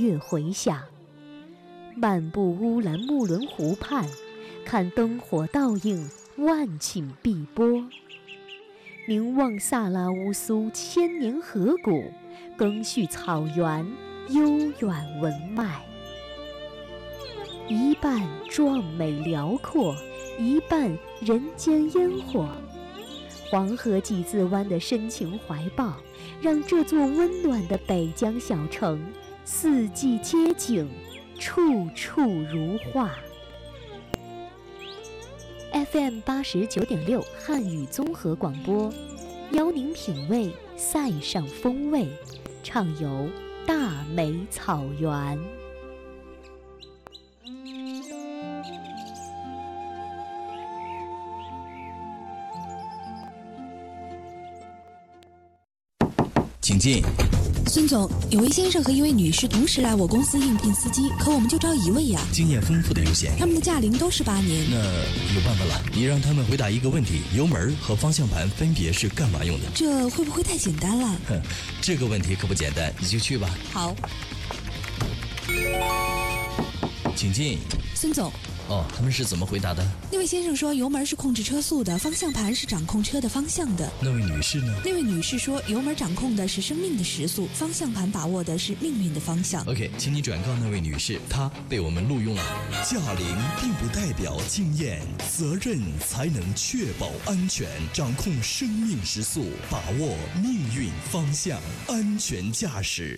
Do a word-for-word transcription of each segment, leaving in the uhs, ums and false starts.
月回响。漫步乌兰木伦湖畔，看灯火倒映万顷碧波。凝望萨拉乌苏千年河谷，更续草原悠远文脉。一半壮美辽阔，一半人间烟火。黄河几字湾的深情怀抱，让这座温暖的北疆小城四季街景，处处如画。F M 八十九点六汉语综合广播，邀您品味塞上风味，畅游大美草原。 请进。 孙总，有位先生和一位女士同时来我公司应聘司机，可我们就招一位呀。 经验丰富的优先。 他们的驾龄都是八年。 那有办法了，你让他们回答一个问题：油门和方向盘分别是干嘛用的？ 这会不会太简单了？ 哼，这个问题可不简单，你就去吧。 好。 请进。 孙总。 哦，他们是怎么回答的？ 那位先生说油门是控制车速的，方向盘是掌控车的方向的。 那位女士呢？ 那位女士说油门掌控的是生命的时速，方向盘把握的是命运的方向。 OK， 请你转告那位女士，她被我们录用了。 驾龄并不代表经验，责任才能确保安全，掌控生命时速，把握命运方向，安全驾驶。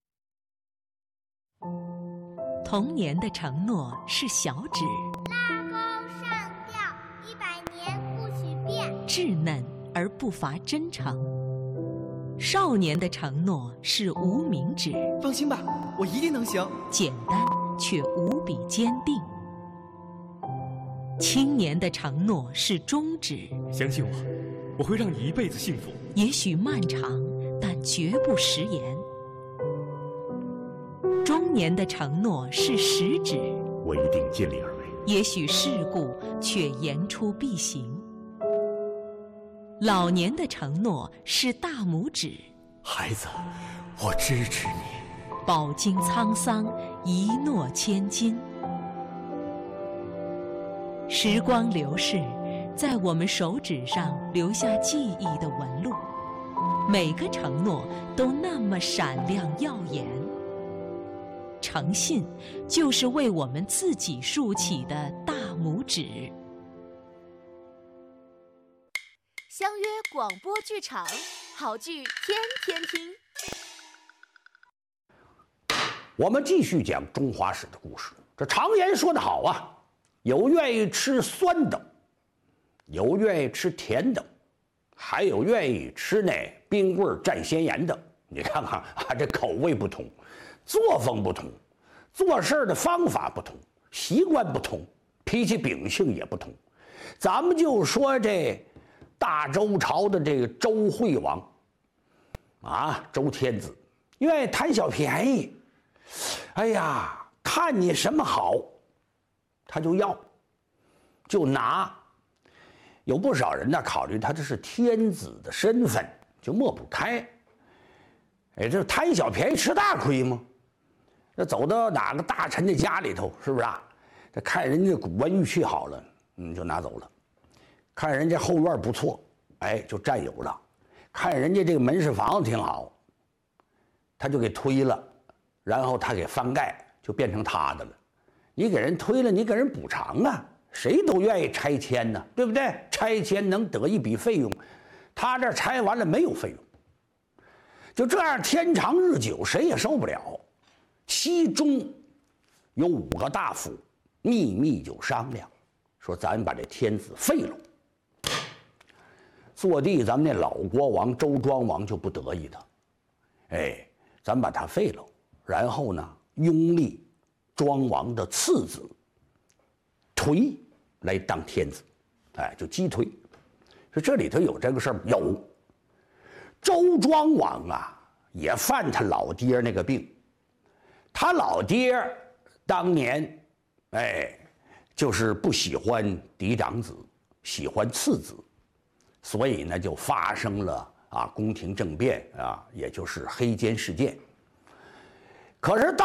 童年的承诺是小指， 拉钩上吊，一百年不许变， 稚嫩而不乏真诚。少年的承诺是无名指， 放心吧，我一定能行。 简单却无比坚定。青年的承诺是中指， 相信我，我会让你一辈子幸福。 也许漫长，但绝不食言。中年的承诺是食指， 我一定尽力而为。 也许世故，却言出必行。老年的承诺是大拇指， 孩子，我支持你。 饱经沧桑，一诺千金。时光流逝，在我们手指上留下记忆的纹路，每个承诺都那么闪亮耀眼。诚信就是为我们自己竖起的大拇指。 相约广播剧场，好剧天天听。 我们继续讲中华史的故事。这常言说得好啊，有愿意吃酸的，有愿意吃甜的，还有愿意吃那冰棍蘸咸盐的。你看看啊，这口味不同，作风不同，做事的方法不同，习惯不同，脾气秉性也不同。咱们就说这大周朝的这个周惠王啊，周天子愿意贪小便宜，哎呀，看你什么好他就要就拿。有不少人呢考虑他这是天子的身份就抹不开，哎，这贪小便宜吃大亏吗？这走到哪个大臣的家里头，是不是啊？这看人家古玩玉器好了，嗯，就拿走了；看人家后院不错，哎，就占有了；看人家这个门市房子挺好，他就给推了，然后他给翻盖，就变成他的了。你给人推了，你给人补偿啊，谁都愿意拆迁呢，对不对？拆迁能得一笔费用，他这拆完了没有费用，就这样天长日久，谁也受不了。其中有五个大夫秘密就商量，说咱把这天子废了。坐地咱们那老国王周庄王就不得意的，哎，咱把他废了，然后呢拥立庄王的次子颓来当天子，哎，就击颓。说这里头有这个事儿有。周庄王啊，也犯他老爹那个病。他老爹当年，哎，就是不喜欢嫡长子，喜欢次子，所以呢，就发生了啊宫廷政变啊，也就是黑奸事件。可是到